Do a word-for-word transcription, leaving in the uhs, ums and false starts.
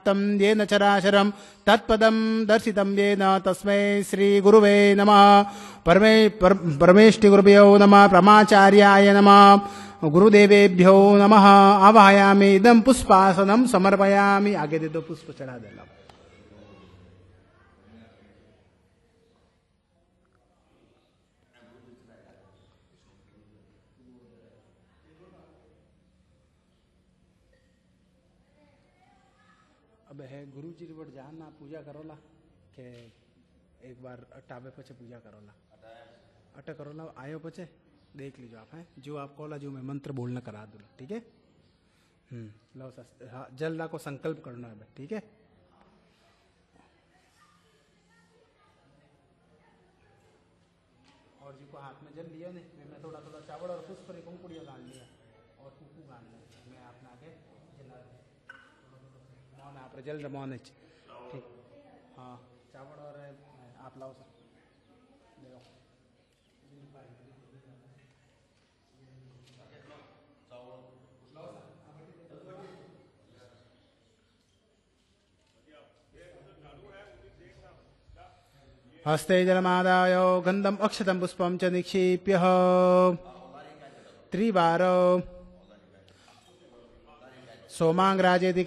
व्याप्तं येन चराचरं तत्पदं दर्शितं येन तस्मै श्रीगुरुवे नमः। परमे पर, परमेष्टिगुरुभ्यो नमः। परमाचार्याय नमः। गुरुदेवेभ्यो नमः। आवाहयामि इदं पुष्पासनं समर्पयामि। आगे दे दो, पुष्प चढ़ा देना। अब है गुरु जी बट जाना पूजा करोला के एक बार टाबे पचे पूजा करोला अटे करोला आयो पचे देख लीजिए आप हैं जो आप कोला जो मैं मंत्र बोलना करा दूँ, ठीक है। हम्म लो हाँ, जल्दा को संकल्प करना है, ठीक है। और जी को हाथ में जल लिया नहीं, मैं थोड़ा थोड़ा चावल और पुष्प पर कुंकुड़िया गान लिया और कुकू गान लिया। मैं अपना आगे जला मौन आप जल्द मौन है, ठीक। हाँ चावल और आप लाओ सर हस्ते जलमादाय गंधम अक्षतम पुष्पम च निक्षिप्य त्रिवार सोमांग राजेति